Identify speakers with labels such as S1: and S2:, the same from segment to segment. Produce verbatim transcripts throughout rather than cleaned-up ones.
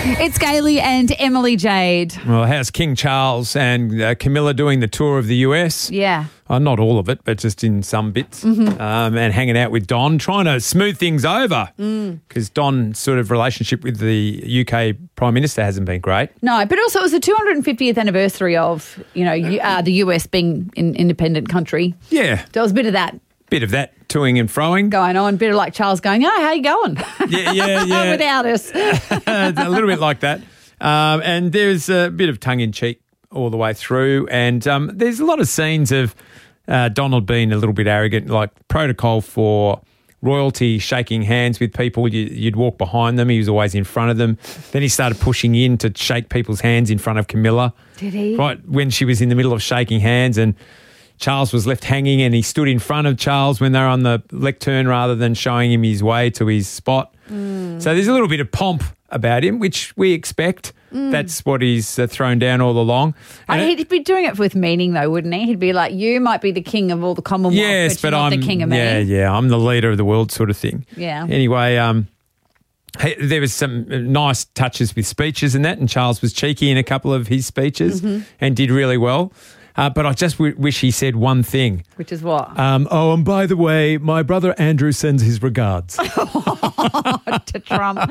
S1: It's Gailey and Emily Jade.
S2: Well, how's King Charles and uh, Camilla doing the tour of the U S?
S1: Yeah.
S2: Uh, not all of it, but just in some bits. Mm-hmm. Um, and hanging out with Don, trying to smooth things over. Because mm. Don's sort of relationship with the U K Prime Minister hasn't been great.
S1: No, but also it was the two hundred fiftieth anniversary of, you know, uh, the U S being an independent country.
S2: Yeah.
S1: There was a bit of that.
S2: Bit of that toing and froing.
S1: Going on. Bit of like Charles going, oh, how you going?
S2: Yeah, yeah, yeah.
S1: Without us.
S2: A little bit like that. Um, and there's a bit of tongue-in-cheek all the way through. And um, there's a lot of scenes of uh, Donald being a little bit arrogant, like protocol for royalty shaking hands with people. You, you'd walk behind them. He was always in front of them. Then he started pushing in to shake people's hands in front of Camilla.
S1: Did he?
S2: Right when she was in the middle of shaking hands, and Charles was left hanging, and he stood in front of Charles when they were on the lectern rather than showing him his way to his spot. Mm. So there's a little bit of pomp about him, which we expect. Mm. That's what he's uh, thrown down all along.
S1: And he'd it, be doing it with meaning, though, wouldn't he? He'd be like, you might be the king of all the Commonwealth,
S2: yes,
S1: but,
S2: but
S1: you're
S2: I'm
S1: not the king of me.
S2: Yeah, yeah, I'm the leader of the world sort of thing.
S1: Yeah.
S2: Anyway, um, hey, there was some nice touches with speeches and that, and Charles was cheeky in a couple of his speeches mm-hmm. and did really well. Uh, but I just w- wish he said one thing.
S1: Which is what?
S2: Um, oh, and by the way, my brother Andrew sends his regards.
S1: To Trump.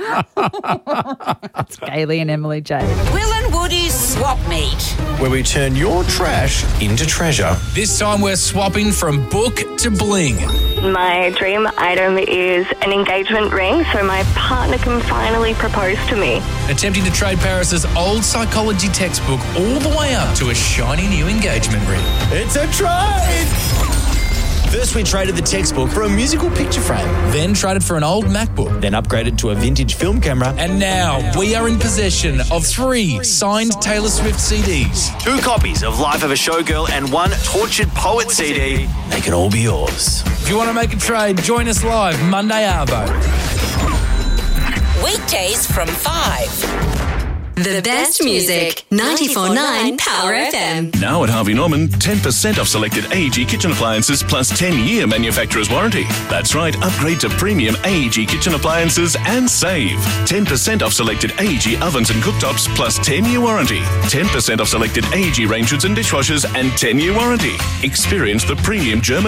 S1: It's Gailey and Emily Jade.
S3: Will and Woody's Swap Meet,
S4: where we turn your trash into treasure.
S5: This time we're swapping from book to bling.
S6: My dream item is an engagement ring so my partner can finally propose to me.
S5: Attempting to trade Paris's old psychology textbook all the way up to a shiny new engagement ring.
S4: It's a trade! First, we traded the textbook for a musical picture frame.
S5: Then traded for an old MacBook.
S4: Then upgraded to a vintage film camera.
S5: And now we are in possession of three signed Taylor Swift C Ds.
S4: Two copies of Life of a Showgirl and one Tortured Poet C D. They can all be yours.
S5: If you want to make a trade, join us live Monday Arvo.
S3: Weekdays from five.
S7: The best music, ninety-four point nine Power F M.
S8: Now at Harvey Norman, ten percent off selected A E G kitchen appliances plus ten-year manufacturer's warranty. That's right, upgrade to premium A E G kitchen appliances and save. ten percent off selected A E G ovens and cooktops plus ten-year warranty. ten percent off selected A E G range hoods and dishwashers and ten-year warranty. Experience the premium German